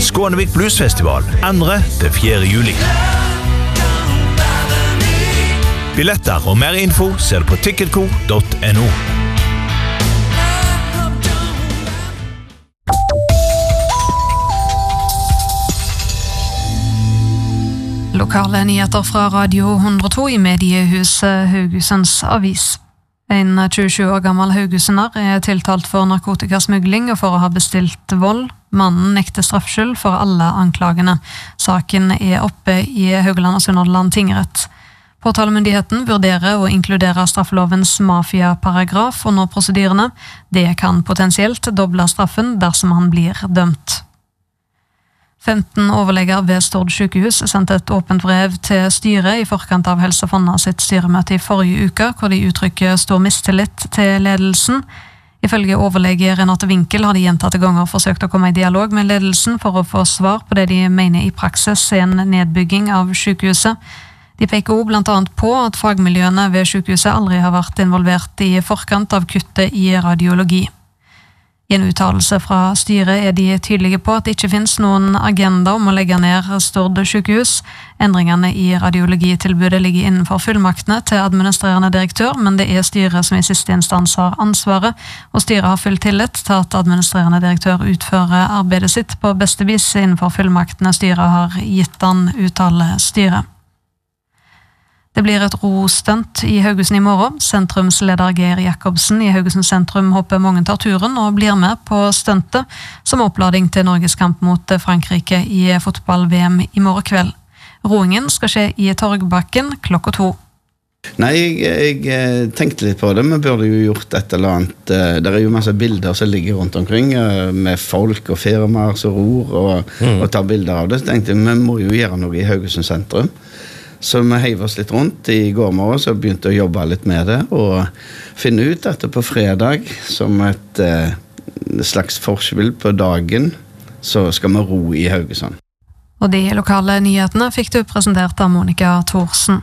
Skånevik Bluesfestival 2.–4. juli. Billetter og mer info ser du på ticketco.no. Lokale nyheter fra Radio 102 i mediehuset Haugesunds Avis. En 27 år gammel haugesunder er tiltalt for narkotikasmugling og for å ha bestilt vold. Mannen nekter straffskyld for alle anklagene. Saken er oppe i Haugaland og Sunnhordland tingrett. Påtalemyndigheten vurderer å inkludere straffelovens mafia-paragraf under prosedyrene. Det kan potensielt doble straffen dersom han blir dømt. 15 overleger ved Stord sykehus sendte et åpent brev til styret i forkant av Helse Fonna sitt styremøte i forrige uke, hvor de uttrykker stor mistillit til ledelsen. Ifølge overlege Renate Winkel har de gjentatte ganger forsøkt å komme i dialog med ledelsen for å få svar på det de mener i praksis er en nedbygging av sykehuset. De peker også blant annet på at fagmiljøene ved sykehuset aldri har vært involvert i forkant av kuttet i radiologi. I en uttalelse fra styret er de tydelige på at det ikke finnes noen agenda om å legge ned Stord sykehus. Endringene i radiologitilbudet ligger innenfor fullmaktene til administrerende direktør, men det er styret som i siste instans har ansvaret, og styret har full tillit til at administrerende direktør utfører arbeidet sitt på beste vis innenfor fullmaktene styret har gitt han, uttaler styret. Det blir et rostunt i Haugesund i morgen. Sentrumsleder Geir Jakobsen i Haugesund sentrum håper mange tar turen og blir med på stuntet som opplading til Norges kamp mot Frankrike i fotball-VM i morgen kveld. Roingen skal skje i Torgbakken 2:00. Nei, jeg tenkte litt på det. Vi burde jo gjort et eller annet. Det er jo masse bilder som ligger rundt omkring med folk og firmaer som ror og tar bilder av det. Så tenkte jeg, vi må jo gjøre noe i Haugesund sentrum. Så vi heiv oss litt rundt i går morgen, så begynte jeg å jobbe litt med det, og finne ut at på fredag, som et slags forspill på dagen, så skal vi ro i Haugesund. Og de lokale nyhetene fikk du presentert av Monica Thorsen.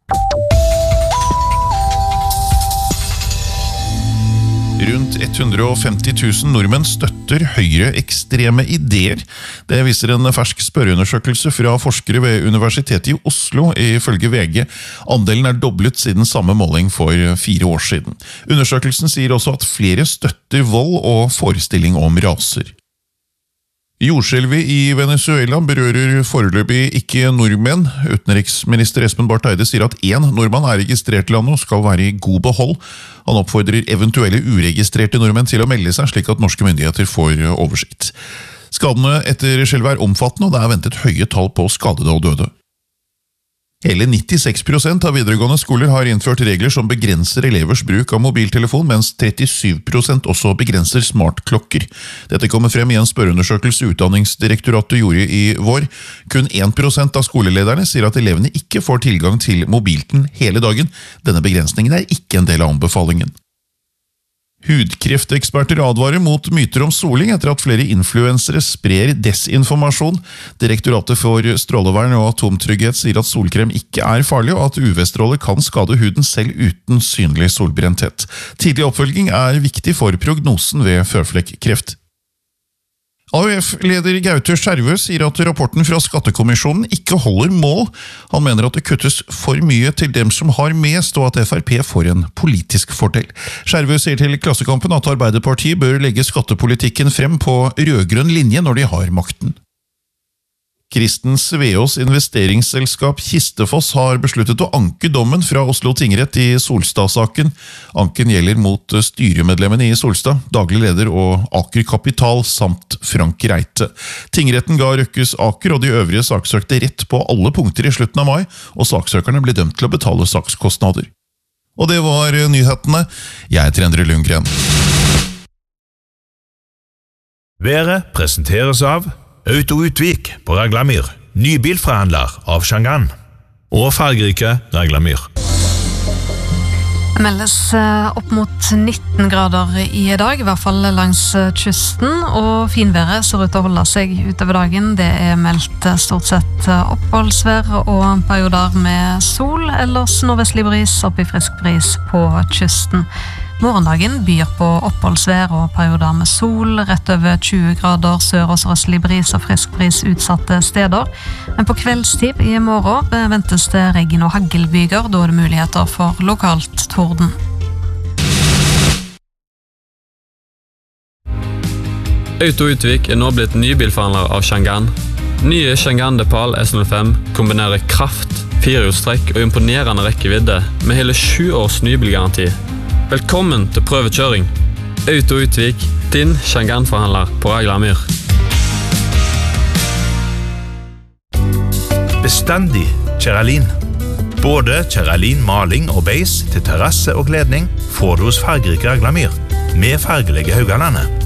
Rundt 150 000 nordmenn støtter høyreekstreme ideer. Det viser en fersk spørreundersøkelse fra forskere ved Universitetet i Oslo, ifølge VG. Andelen er doblet siden samme måling for 4 år siden. Undersøkelsen sier også at flere støtter vold og forestilling om raser. Jordskjelvet i Venezuela berører foreløpig ikke nordmenn. Utenriksminister Espen Barth Eide sier at 1 nordmann er registrert i landet og skal være i god behold. Han oppfordrer eventuelle uregistrerte nordmenn til å melde seg, slik at norske myndigheter får oversikt. Skadene etter skjelvet er omfattende, og det er ventet høye tall på skadede og døde. Hele 96% av videregående skoler har innført regler som begrenser elevers bruk av mobiltelefon, mens 37% også begrenser smartklokker. Dette kommer frem i en spørreundersøkelse Utdanningsdirektoratet gjorde i vår. Kun 1% av skolelederne sier at elevene ikke får tilgang til mobilen hele dagen. Denne begrensningen er ikke en del av anbefalingen. Hudkrefteksperter advarer mot myter om soling etter at flere influensere sprer desinformasjon. Direktoratet for strålevern og atomtrygghet sier at solkrem ikke er farlig, og at UV-stråler kan skade huden selv uten synlig solbrenthet. Tidlig oppfølging er viktig for prognosen ved føflekkreft. AUF-leder Gaute Skjervø sier at rapporten fra Skattekommisjonen ikke holder mål. Han mener at det kuttes for mye til dem som har mest, og at FrP får en politisk fordel. Skjervø sier til Klassekampen at Arbeiderpartiet bør legge skattepolitikken frem på rødgrønn linje når de har makten. Kristen Sveås investeringsselskap Kistefoss har besluttet å anke dommen fra Oslo tingrett i Solstad-saken. Anken gjelder mot styremedlemmene i Solstad, daglig leder og Aker Kapital samt Frank Reite. Tingretten ga Røkkes Aker og de øvrige saksøkte rett på alle punkter i slutten av mai, og saksøkerne ble dømt til å betale sakskostnader. Og det var nyhetene. Jeg heter Endre Lundgren. Været presenteres av Auto Utvik på Raglamyr, nybilforhandler av Shangan, og fargerike Raglamyr. Det meldes opp mot 19 grader i dag, i hvert fall langs kysten, og finværet ser ut til å holde seg utover dagen. Det er meldt stort sett oppholdsvær og perioder med sol, ellers nordvestlig bris opp i frisk bris på kysten. Morgendagen byr på oppholdsvær og perioder med sol, rett over 20 grader, sør- og sørøstlig bris og frisk bris utsatte steder. Men på kveldstid i morgen ventes det regn- og haglbyger, da er det muligheter for lokalt torden. Auto-Utvik er nå blitt nybilforhandler av Changan. Nye Changan Depal S05 kombinerer kraft, 4-hjulstrekk og imponerende rekkevidde med hele 7 års nybilgaranti. Velkommen til prøvekjøring. Auto-Utvik, din Changan-forhandler på Aglamyr. Bestandig Ceralin. Både Ceralin maling og beis til terrasse og kledning får du hos fargerike Aglamyr med fargelige Haugalandet.